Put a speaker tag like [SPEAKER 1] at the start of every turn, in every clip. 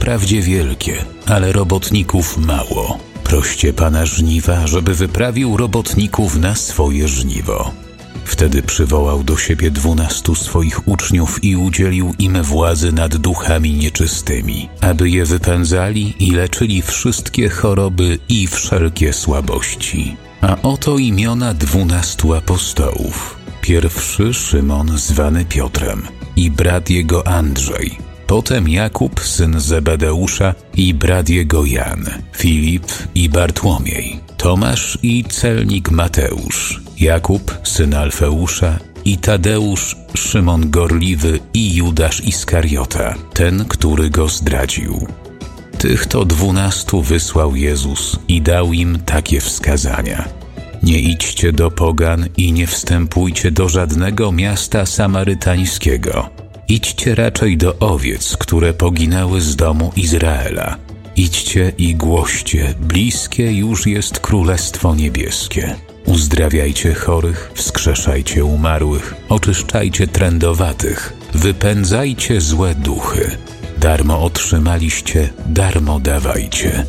[SPEAKER 1] wprawdzie wielkie, ale robotników mało. Proście Pana żniwa, żeby wyprawił robotników na swoje żniwo. Wtedy przywołał do siebie 12 swoich uczniów i udzielił im władzy nad duchami nieczystymi, aby je wypędzali i leczyli wszystkie choroby i wszelkie słabości. A oto imiona 12 apostołów. Pierwszy Szymon zwany Piotrem i brat jego Andrzej. Potem Jakub, syn Zebedeusza i brat jego Jan, Filip i Bartłomiej, Tomasz i celnik Mateusz, Jakub, syn Alfeusza i Tadeusz, Szymon Gorliwy i Judasz Iskariota, ten, który go zdradził. Tych to 12 wysłał Jezus i dał im takie wskazania. Nie idźcie do pogan i nie wstępujcie do żadnego miasta samarytańskiego. Idźcie raczej do owiec, które poginęły z domu Izraela. Idźcie i głoście, bliskie już jest Królestwo Niebieskie. Uzdrawiajcie chorych, wskrzeszajcie umarłych, oczyszczajcie trędowatych, wypędzajcie złe duchy. Darmo otrzymaliście, darmo dawajcie.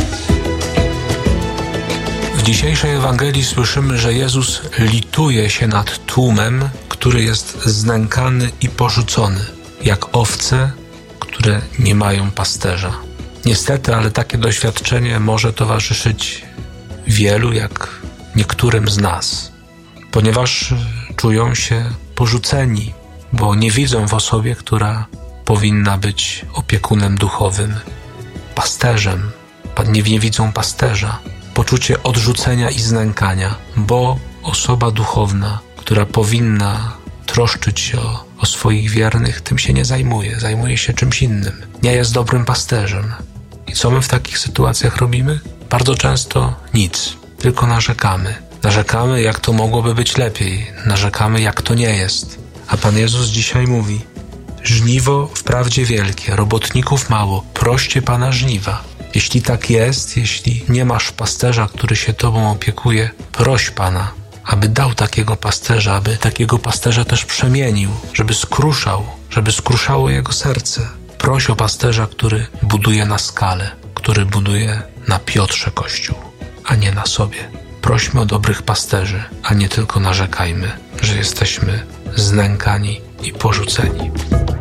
[SPEAKER 2] W dzisiejszej Ewangelii słyszymy, że Jezus lituje się nad tłumem, który jest znękany i porzucony, jak owce, które nie mają pasterza. Niestety, ale takie doświadczenie może towarzyszyć wielu, jak niektórym z nas, ponieważ czują się porzuceni, bo nie widzą w osobie, która powinna być opiekunem duchowym, pasterzem. Nie widzą pasterza. Poczucie odrzucenia i znękania, bo osoba duchowna, która powinna troszczyć się o swoich wiernych, tym się nie zajmuje. Zajmuje się czymś innym. Nie jest dobrym pasterzem. I co my w takich sytuacjach robimy? Bardzo często nic, tylko narzekamy. Narzekamy, jak to mogłoby być lepiej. Narzekamy, jak to nie jest. A Pan Jezus dzisiaj mówi: żniwo wprawdzie wielkie, robotników mało, proście Pana żniwa. Jeśli tak jest, jeśli nie masz pasterza, który się Tobą opiekuje, proś Pana, aby dał takiego pasterza, aby takiego pasterza też przemienił, żeby skruszało jego serce. Proś o pasterza, który buduje na skale, który buduje na Piotrze Kościół, a nie na sobie. Prośmy o dobrych pasterzy, a nie tylko narzekajmy, że jesteśmy znękani i porzuceni.